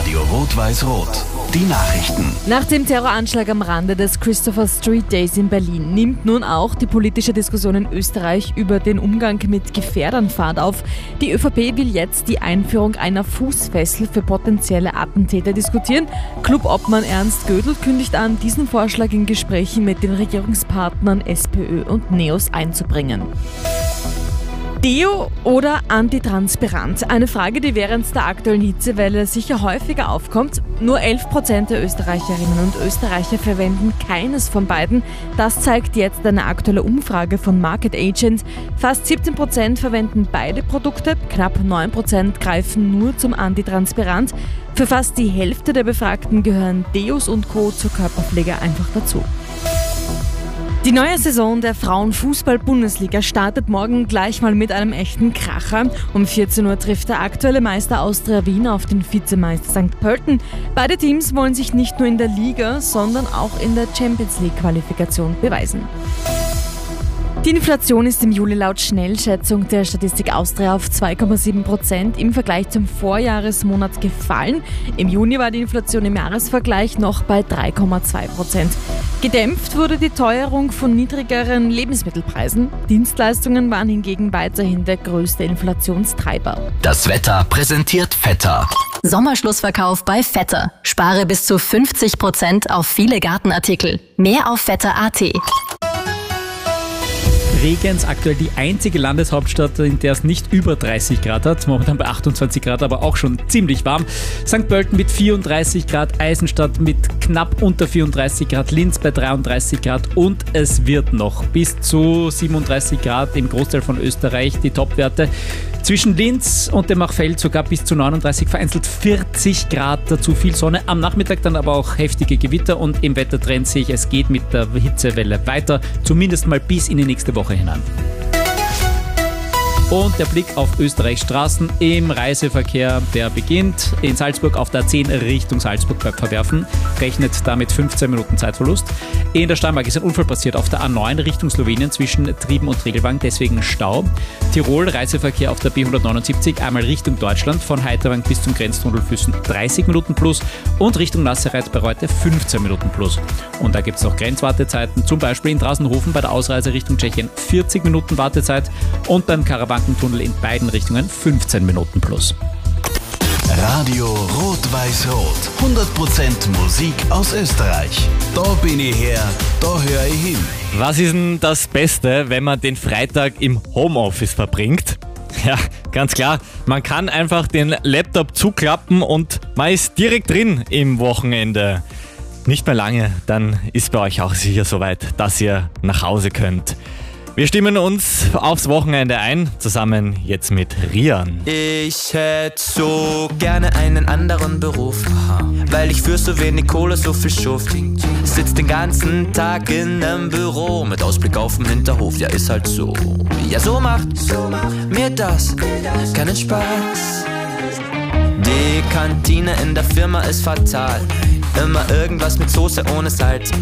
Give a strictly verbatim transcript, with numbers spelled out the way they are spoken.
Radio Rot-Weiß-Rot. Die Nachrichten. Nach dem Terroranschlag am Rande des Christopher Street Days in Berlin nimmt nun auch die politische Diskussion in Österreich über den Umgang mit Gefährdern Fahrt auf. Die ÖVP will jetzt die Einführung einer Fußfessel für potenzielle Attentäter diskutieren. Clubobmann Ernst Gödel kündigt an, diesen Vorschlag in Gesprächen mit den Regierungspartnern SPÖ und NEOS einzubringen. Deo oder antitranspirant? Eine Frage, die während der aktuellen Hitzewelle sicher häufiger aufkommt. Nur elf Prozent der Österreicherinnen und Österreicher verwenden keines von beiden. Das zeigt jetzt eine aktuelle Umfrage von Market Agent. Fast siebzehn Prozent verwenden beide Produkte, knapp neun Prozent greifen nur zum Antitranspirant. Für fast die Hälfte der Befragten gehören Deos und Co. zur Körperpflege einfach dazu. Die neue Saison der Frauenfußball-Bundesliga startet morgen gleich mal mit einem echten Kracher. Um vierzehn Uhr trifft der aktuelle Meister Austria Wien auf den Vizemeister Sankt Pölten. Beide Teams wollen sich nicht nur in der Liga, sondern auch in der Champions-League-Qualifikation beweisen. Die Inflation ist im Juli laut Schnellschätzung der Statistik Austria auf zwei Komma sieben Prozent im Vergleich zum Vorjahresmonat gefallen. Im Juni war die Inflation im Jahresvergleich noch bei drei Komma zwei Prozent. Gedämpft wurde die Teuerung von niedrigeren Lebensmittelpreisen. Dienstleistungen waren hingegen weiterhin der größte Inflationstreiber. Das Wetter präsentiert Vetter. Sommerschlussverkauf bei Vetter. Spare bis zu fünfzig Prozent auf viele Gartenartikel. Mehr auf vetter punkt at. Bregenz, aktuell die einzige Landeshauptstadt, in der es nicht über dreißig Grad hat. Momentan bei achtundzwanzig Grad, aber auch schon ziemlich warm. Sankt Pölten mit vierunddreißig Grad, Eisenstadt mit knapp unter vierunddreißig Grad, Linz bei dreiunddreißig Grad und es wird noch bis zu siebenunddreißig Grad im Großteil von Österreich die Topwerte. Zwischen Linz und dem Machfeld sogar bis zu neununddreißig, vereinzelt vierzig Grad, dazu viel Sonne. Am Nachmittag dann aber auch heftige Gewitter und im Wettertrend sehe ich, es geht mit der Hitzewelle weiter, zumindest mal bis in die nächste Woche hinein. Und der Blick auf Österreichs Straßen im Reiseverkehr, der beginnt in Salzburg auf der A zehn Richtung Salzburg bei Verwerfen, rechnet damit fünfzehn Minuten Zeitverlust. In der Steiermark ist ein Unfall passiert auf der A neun Richtung Slowenien zwischen Trieben und Regelwang, deswegen Stau. Tirol Reiseverkehr auf der B hundertneunundsiebzig, einmal Richtung Deutschland von Heiterwang bis zum Grenztunnel Füssen dreißig Minuten plus und Richtung Nassereit bei Reute fünfzehn Minuten plus. Und da gibt es noch Grenzwartezeiten, zum Beispiel in Draußenhofen bei der Ausreise Richtung Tschechien vierzig Minuten Wartezeit und beim Karawankentunnel in beiden Richtungen fünfzehn Minuten plus. Radio Rot-Weiß-Rot. hundert Prozent Musik aus Österreich. Da bin ich her, da höre ich hin. Was ist denn das Beste, wenn man den Freitag im Homeoffice verbringt? Ja, ganz klar, man kann einfach den Laptop zuklappen und man ist direkt drin im Wochenende. Nicht mehr lange, dann ist bei euch auch sicher soweit, dass ihr nach Hause könnt. Wir stimmen uns aufs Wochenende ein, zusammen jetzt mit Rian. Ich hätte so gerne einen anderen Beruf, weil ich für so wenig Kohle so viel schuft. Sitz den ganzen Tag in einem Büro mit Ausblick auf den Hinterhof, ja ist halt so. Ja so macht mir das keinen Spaß. Die Kantine in der Firma ist fatal, immer irgendwas mit Soße ohne Salz.